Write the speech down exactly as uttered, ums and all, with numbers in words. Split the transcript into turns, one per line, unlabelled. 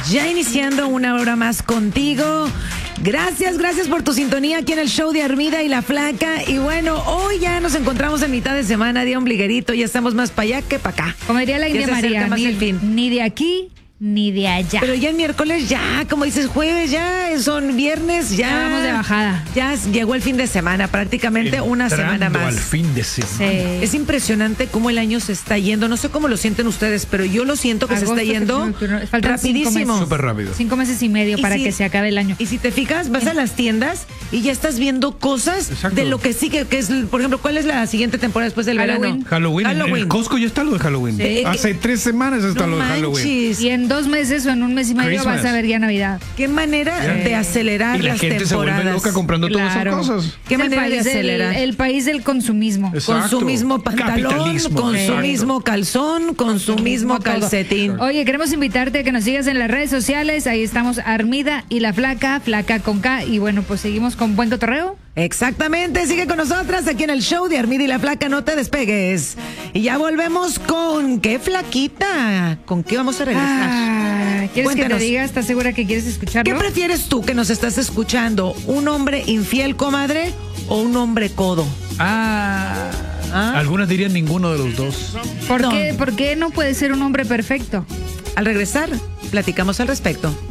Ya iniciando una hora más contigo. Gracias, gracias por tu sintonía aquí en el show de Armida y la Flaca. Y bueno, hoy ya nos encontramos en mitad de semana, día ombliguerito. Ya estamos más para allá que para acá.
Como diría la India María,
ni,
el fin. ni de aquí ni de allá.
Pero ya el miércoles, ya, como dices, jueves, ya son viernes, ya.
Ya vamos de bajada.
Ya llegó el fin de semana, prácticamente Entrando una semana más.
al fin de semana.
Sí. Es impresionante cómo el año se está yendo. No sé cómo lo sienten ustedes, pero yo lo siento que
Agosto,
se está yendo rapidísimo.
Súper rápido.
Cinco meses y medio y para si, que se acabe el año.
Y si te fijas, vas a las tiendas y ya estás viendo cosas Exacto. de lo que sigue, que es, por ejemplo, ¿cuál es la siguiente temporada después del
Halloween.
verano?
Halloween. Halloween. En el Costco ya está lo de Halloween. Sí. Hace tres semanas está no lo de Halloween.
Y en dos meses o en un mes y medio Christmas. Vas a ver ya Navidad.
Qué manera yeah. de acelerar
y la
las
gente
temporadas.
Se vuelve loca comprando
claro.
todas esas cosas.
Qué
es
manera
el
de acelerar.
Del, el país del consumismo.
Exacto.
Con su mismo pantalón, con Exacto. su mismo calzón, con su mismo calcetín.
Todo. Oye, queremos invitarte a que nos sigas en las redes sociales. Ahí estamos Armida y la Flaca, Flaca con K. Y bueno, pues seguimos con buen cotorreo.
Exactamente, sigue con nosotras aquí en el show de Armida y la Flaca, no te despegues. Y ya volvemos con ¿qué, Flaquita? ¿Con qué vamos a regresar?
Ah, ¿Quieres
Cuéntanos.
que te diga? ¿Estás segura que quieres escucharlo?
¿Qué prefieres tú que nos estás escuchando? ¿Un hombre infiel, comadre, o un hombre codo?
Ah, ¿Ah? Algunas dirían ninguno de los dos.
¿Por,
no.
qué, ¿Por qué no puede ser un hombre perfecto?
Al regresar, platicamos al respecto.